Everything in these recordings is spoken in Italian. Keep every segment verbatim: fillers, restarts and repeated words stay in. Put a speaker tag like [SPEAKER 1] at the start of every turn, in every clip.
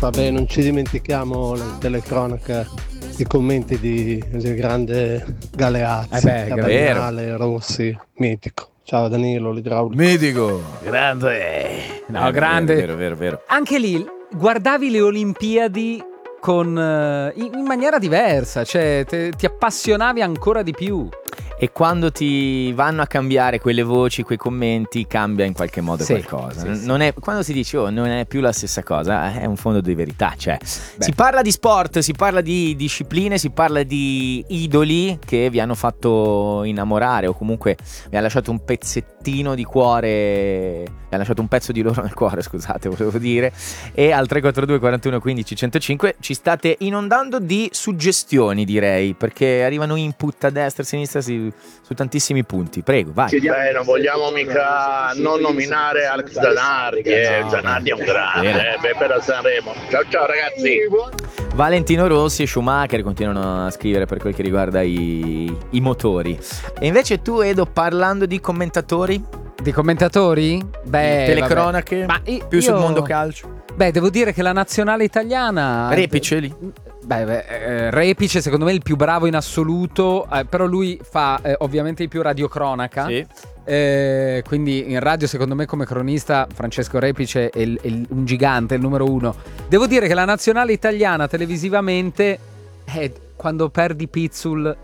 [SPEAKER 1] Vabbè, non ci dimentichiamo la telecronaca, i commenti di, del grande Galeazzi,
[SPEAKER 2] eh beh,
[SPEAKER 1] Cavagnale, Rossi, mitico. Ciao Danilo, l'idraulico.
[SPEAKER 2] Mitico.
[SPEAKER 3] Grande.
[SPEAKER 2] No, grande.
[SPEAKER 3] Vero, vero, vero.
[SPEAKER 2] Anche lì guardavi le Olimpiadi con uh, in, in maniera diversa, cioè te, ti appassionavi ancora di più.
[SPEAKER 3] E quando ti vanno a cambiare quelle voci, quei commenti, cambia in qualche modo
[SPEAKER 2] sì,
[SPEAKER 3] qualcosa.
[SPEAKER 2] Sì,
[SPEAKER 3] non
[SPEAKER 2] sì.
[SPEAKER 3] È, quando si dice oh, non è più la stessa cosa, è un fondo di verità. Cioè, si parla di sport, si parla di discipline, si parla di idoli che vi hanno fatto innamorare o comunque vi hanno lasciato un pezzettino di cuore, vi hanno lasciato un pezzo di loro nel cuore, scusate, volevo dire. E al tre quattro due quarantuno quindici centocinque ci state inondando di suggestioni, direi, perché arrivano input a destra e a sinistra si su tantissimi punti. Prego, vai.
[SPEAKER 4] Beh, non vogliamo mica non nominare Alex Zanardi, che
[SPEAKER 3] no,
[SPEAKER 4] Zanardi è un grande, eh, beh, per Sanremo. Ciao ciao ragazzi.
[SPEAKER 3] Valentino Rossi e Schumacher continuano a scrivere per quel che riguarda i, i motori. E invece tu, Edo, parlando di commentatori,
[SPEAKER 2] di commentatori? Beh,
[SPEAKER 3] telecronache,
[SPEAKER 2] Ma io,
[SPEAKER 3] più sul mondo calcio.
[SPEAKER 2] Beh, devo dire che la nazionale italiana
[SPEAKER 3] Repice lì.
[SPEAKER 2] Beh, beh eh, Repice secondo me è il più bravo in assoluto, eh, però lui fa eh, ovviamente di più radiocronaca.
[SPEAKER 3] Sì.
[SPEAKER 2] Eh, quindi in radio secondo me come cronista Francesco Repice è, il, è il, un gigante, il numero uno. Devo dire che la nazionale italiana televisivamente eh, quando perdi Pizzul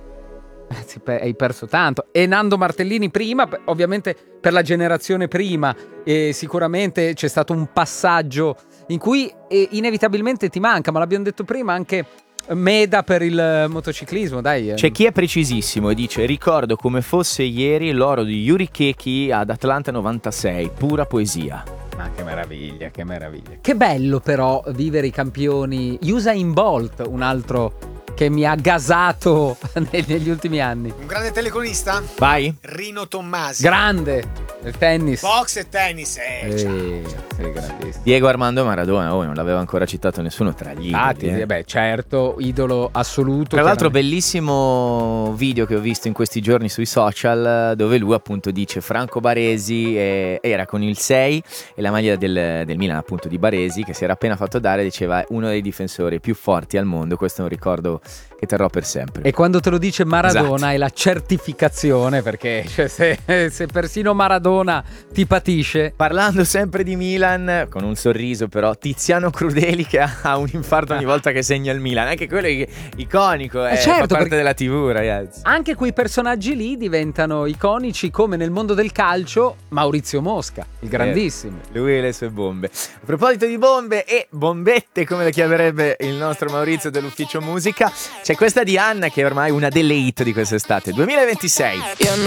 [SPEAKER 2] eh, hai perso tanto. E Nando Martellini prima, ovviamente per la generazione prima, e sicuramente c'è stato un passaggio in cui eh, inevitabilmente ti manca, ma l'abbiamo detto prima anche Meda per il motociclismo, dai.
[SPEAKER 3] C'è chi è precisissimo e dice: ricordo come fosse ieri l'oro di Yuri Keki ad Atlanta novantasei, pura poesia.
[SPEAKER 2] Ma che meraviglia, che meraviglia. Che bello però vivere i campioni. Usain Bolt, un altro che mi ha gasato negli ultimi anni.
[SPEAKER 5] Un grande telecronista?
[SPEAKER 3] Vai.
[SPEAKER 5] Rino Tommasi.
[SPEAKER 2] Grande. Il tennis.
[SPEAKER 5] Box e tennis, eh.
[SPEAKER 2] eh
[SPEAKER 5] Ciao.
[SPEAKER 2] Sì, grandissimo.
[SPEAKER 3] Diego Armando Maradona, oh, non l'aveva ancora citato nessuno tra gli
[SPEAKER 2] ah,
[SPEAKER 3] idoli.
[SPEAKER 2] Ti,
[SPEAKER 3] eh.
[SPEAKER 2] beh, certo, idolo assoluto.
[SPEAKER 3] Tra l'altro bellissimo video che ho visto in questi giorni sui social, dove lui appunto dice Franco Baresi eh, era con il sei e la maglia del, del Milan appunto di Baresi, che si era appena fatto dare, diceva uno dei difensori più forti al mondo. Questo è un ricordo che terrò per sempre.
[SPEAKER 2] E quando te lo dice Maradona
[SPEAKER 3] esatto.
[SPEAKER 2] È la certificazione, perché cioè, se, se persino Maradona ti patisce.
[SPEAKER 3] Parlando sempre di Milan, con un sorriso però, Tiziano Crudeli che ha un infarto ogni volta che segna il Milan. Anche quello è iconico, eh,
[SPEAKER 2] eh certo,
[SPEAKER 3] fa parte della tivù, ragazzi.
[SPEAKER 2] Anche quei personaggi lì diventano iconici, come nel mondo del calcio Maurizio Mosca, il grandissimo.
[SPEAKER 3] Eh, lui e le sue bombe. A proposito di bombe e bombette, come le chiamerebbe il nostro Maurizio dell'Ufficio Musica, c'è questa di Anna che è ormai una delle hit di quest'estate duemilaventisei.
[SPEAKER 6] Io